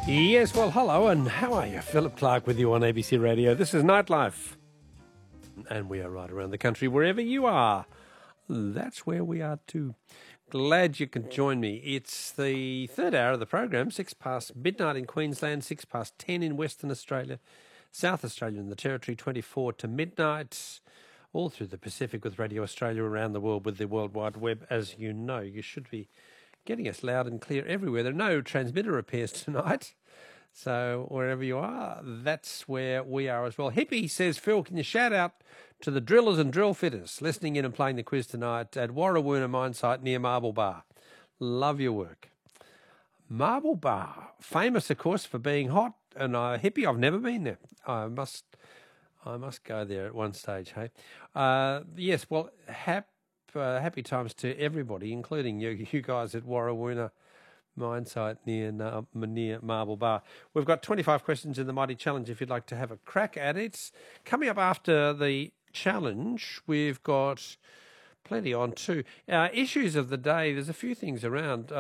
Yes, well, hello, and how are you? Philip Clark with you on ABC Radio. This is Nightlife, and we are right around the country, wherever you are. That's where we are too. Glad you can join me. It's the third hour of the program, 6 past midnight in Queensland, 6 past 10 in Western Australia, South Australia and the Territory, 24 to midnight, all through the Pacific with Radio Australia, around the world with the World Wide Web. As you know, you should be getting us loud and clear everywhere. There are no transmitter repairs tonight, so wherever you are, that's where we are as well. Hippie says, Phil, can you shout out to the drillers and drill fitters listening in and playing the quiz tonight at Warrawoona mine site near Marble Bar? Love your work. Marble Bar, famous, of course, for being hot, and Hippie, I've never been there. I must go there at one stage, hey? Yes, well, happy times to everybody, including you guys at Warrawoona mine site near Marble Bar. We've got 25 questions in the Mighty Challenge if you'd like to have a crack at it. Coming up after the challenge, we've got plenty on too. Issues of the day, there's a few things around.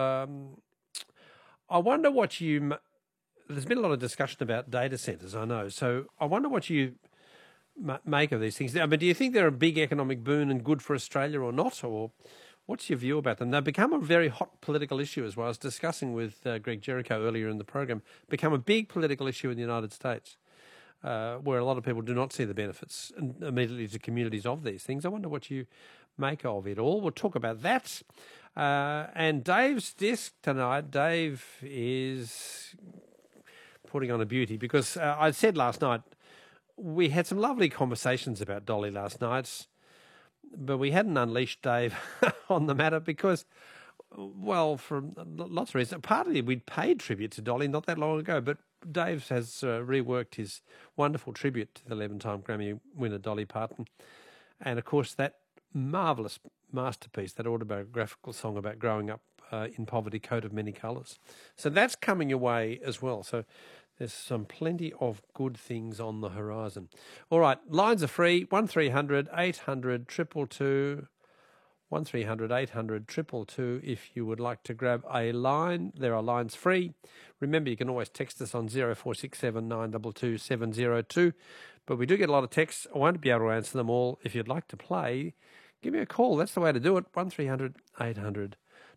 I wonder what there's been a lot of discussion about data centres, I know, so I wonder what you make of these things. I mean, do you think they're a big economic boon and good for Australia or not? Or what's your view about them? They've become a very hot political issue, as well. I was discussing with Greg Jericho earlier in the program, become a big political issue in the United States, where a lot of people do not see the benefits immediately to communities of these things. I wonder what you make of it all. We'll talk about that. And Dave's desk tonight, Dave is putting on a beauty because I said last night, we had some lovely conversations about Dolly last night, but we hadn't unleashed Dave on the matter because, well, for lots of reasons. Partly we'd paid tribute to Dolly not that long ago, but Dave has reworked his wonderful tribute to the 11-time Grammy winner Dolly Parton. And, of course, that marvellous masterpiece, that autobiographical song about growing up in poverty, coat of many colours. So that's coming your way as well. So there's plenty of good things on the horizon. All right, lines are free, 1300 800 222, 1300 800 222 if you would like to grab a line. There are lines free. Remember, you can always text us on 0467 922 702. But we do get a lot of texts. I won't be able to answer them all. If you'd like to play, give me a call. That's the way to do it. 1300 800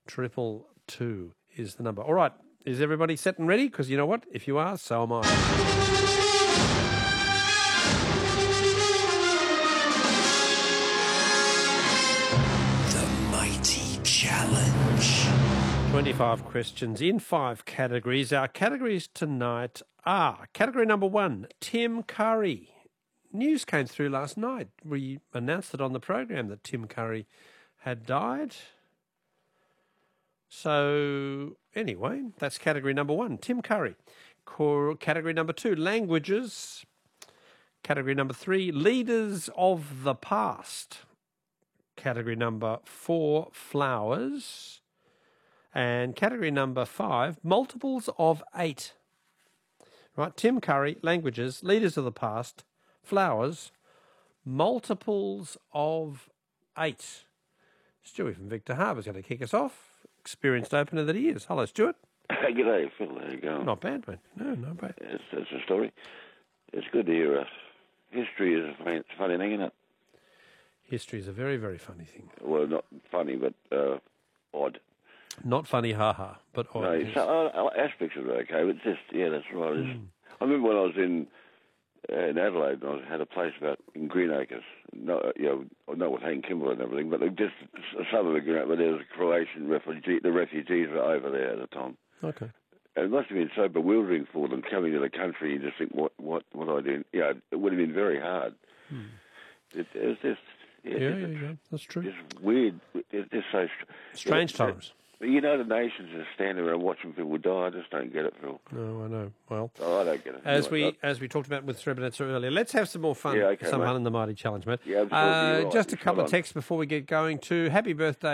222 is the number. All right. Is everybody set and ready? Because you know what? If you are, so am I. The Mighty Challenge. 25 questions in 5 categories. Our categories tonight are category number 1, Tim Curry. News came through last night. We announced it on the program that Tim Curry had died. So, anyway, that's category number 1, Tim Curry. Category number 2, languages. Category number 3, leaders of the past. Category number 4, flowers. And category number 5, multiples of 8. Right, Tim Curry, languages, leaders of the past, flowers, multiples of 8. Stewie from Victor Harbour is going to kick us off. Experienced opener that he is. Hello, Stuart. G'day, Phil. How you going? Not bad, mate. No, not bad. It's a story. It's good to hear. History is a funny thing, isn't it? History is a very, very funny thing. Well, not funny, but odd. Not funny, ha-ha, but odd. No, yes. aspects of it okay, but just, yeah, that's right. I remember when I was in Adelaide, and I had a place in Greenacres. No, I know with Hank Kimball and everything, but just a suburb of Greenacres, but there was a Croatian refugee. The refugees were over there at the time. Okay. And it must have been so bewildering for them coming to the country. You just think, what I do? Yeah, it would have been very hard. It was just, yeah, that's true. Just weird. It's just so strange times. You know, the nations are standing around watching people die. I just don't get it, Phil. No, I know. Well, I don't get it. As we talked about with Srebrenica earlier, let's have some more fun. Yeah, okay, some mate. fun in the Mighty Challenge, mate. Yeah, absolutely. Just a couple Well of texts before we get going to happy birthday